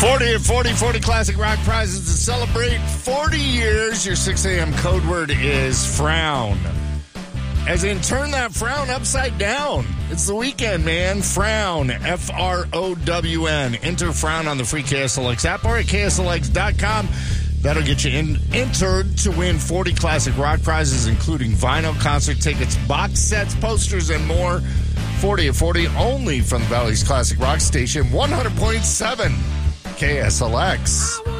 40 and 40 Classic Rock prizes to celebrate 40 years. Your 6 a.m. code word is frown. As in, turn that frown upside down. It's the weekend, man. Frown. F-R-O-W-N. Enter frown on the free KSLX app or at KSLX.com. That'll get you entered to win 40 classic rock prizes, including vinyl, concert tickets, box sets, posters, and more. 40 at 40 only from the Valley's Classic Rock Station, 100.7 KSLX.